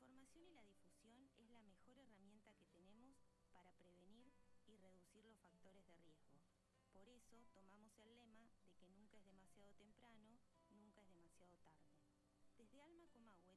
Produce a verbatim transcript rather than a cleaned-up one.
información y la difusión es la mejor herramienta que tenemos para prevenir y reducir los factores de riesgo. Por eso tomamos el lema de que nunca es demasiado temprano, nunca es demasiado tarde. Desde Alma Comahue